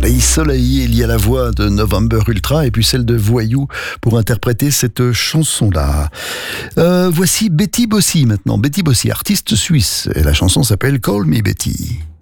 Soleil, il y a la voix de November Ultra et puis celle de Voyou pour interpréter cette chanson-là. Voici Betty Bossi maintenant. Betty Bossi, artiste suisse. Et la chanson s'appelle Call Me Betty.